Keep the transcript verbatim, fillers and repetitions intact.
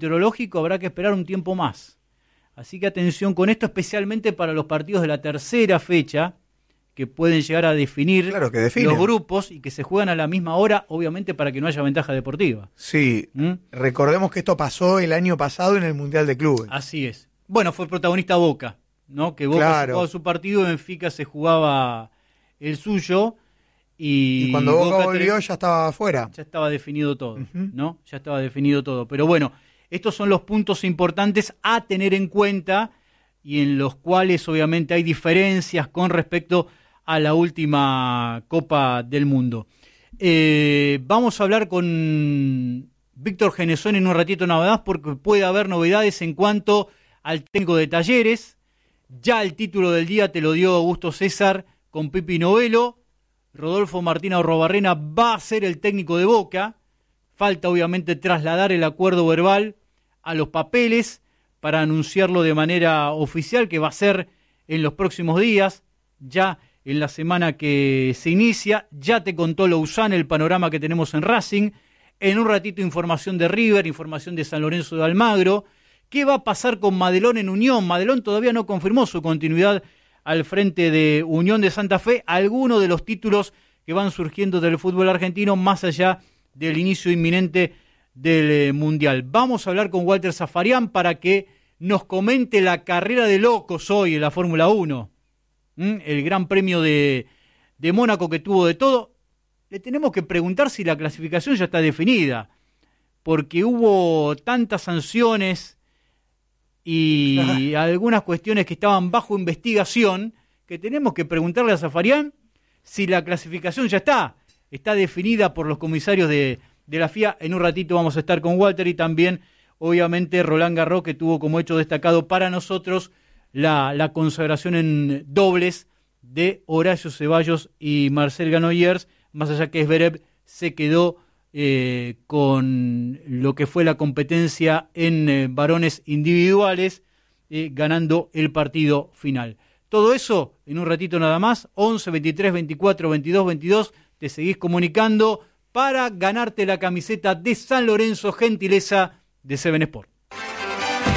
meteorológico habrá que esperar un tiempo más. Así que atención con esto, especialmente para los partidos de la tercera fecha, que pueden llegar a definir claro que los grupos y que se juegan a la misma hora, obviamente para que no haya ventaja deportiva. Sí, ¿Mm? recordemos que esto pasó el año pasado en el Mundial de Clubes. Así es. Bueno, fue protagonista Boca, ¿no? Que Boca claro. se jugaba su partido y Benfica se jugaba el suyo. Y, y cuando Boca, Boca volvió tre- ya estaba afuera. Ya estaba definido todo, uh-huh. ¿no? Ya estaba definido todo. Pero bueno, estos son los puntos importantes a tener en cuenta y en los cuales obviamente hay diferencias con respecto a la última Copa del Mundo. Eh, vamos a hablar con Víctor Genesón en un ratito nada más porque puede haber novedades en cuanto al técnico de Talleres. Ya el título del día te lo dio Augusto César con Pipi Novello. Rodolfo Martínez Arrobarrena va a ser el técnico de Boca. Falta obviamente trasladar el acuerdo verbal a los papeles para anunciarlo de manera oficial, que va a ser en los próximos días, ya en la semana que se inicia. Ya te contó Lousán el panorama que tenemos en Racing. En un ratito información de River, información de San Lorenzo de Almagro. ¿Qué va a pasar con Madelón en Unión? Madelón todavía no confirmó su continuidad al frente de Unión de Santa Fe. Algunos de los títulos que van surgiendo del fútbol argentino más allá del inicio inminente del eh, Mundial. Vamos a hablar con Walter Zafarian para que nos comente la carrera de locos hoy en la Fórmula uno. ¿Mm? El Gran Premio de, de Mónaco que tuvo de todo. Le tenemos que preguntar si la clasificación ya está definida, porque hubo tantas sanciones y algunas cuestiones que estaban bajo investigación que tenemos que preguntarle a Zafarian si la clasificación ya está, está definida por los comisarios de, de la F I A. En un ratito vamos a estar con Walter y también, obviamente, Roland Garros, que tuvo como hecho destacado para nosotros la, la consagración en dobles de Horacio Ceballos y Marcel Granollers, más allá que Zverev se quedó eh, con lo que fue la competencia en eh, varones individuales, eh, ganando el partido final. Todo eso en un ratito nada más, once, veintitrés, veinticuatro, veintidós, veintidós, te seguís comunicando para ganarte la camiseta de San Lorenzo, gentileza de Seven Sport.